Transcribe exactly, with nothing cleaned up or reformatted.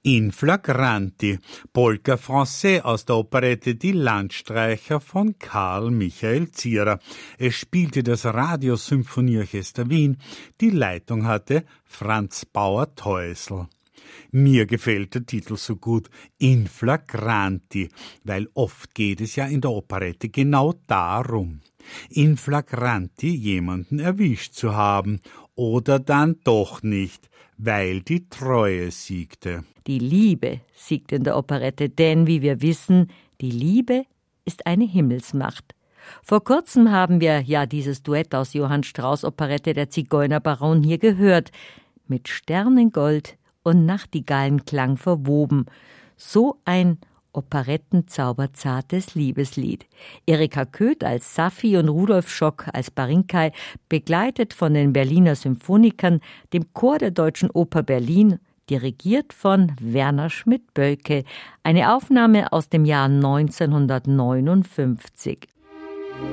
In flagranti, Polka Française aus der Operette Die Landstreicher von Karl Michael Zierer. Es spielte das Radiosymphonieorchester Wien. Die Leitung hatte Franz Bauer-Teusel. Mir gefällt der Titel so gut, In flagranti, weil oft geht es ja in der Operette genau darum. In flagranti jemanden erwischt zu haben oder dann doch nicht, weil die Treue siegte. Die Liebe siegt in der Operette, denn, wie wir wissen, die Liebe ist eine Himmelsmacht. Vor kurzem haben wir ja dieses Duett aus Johann Strauss' Operette Der Zigeunerbaron hier gehört, mit Sternengold und Nachtigallenklang verwoben. So ein operettenzauberzartes Liebeslied. Erika Köth als Safi und Rudolf Schock als Barinkai, begleitet von den Berliner Symphonikern, dem Chor der Deutschen Oper Berlin, dirigiert von Werner Schmidt-Bölke, eine Aufnahme aus dem Jahr neunzehnhundertneunundfünfzig.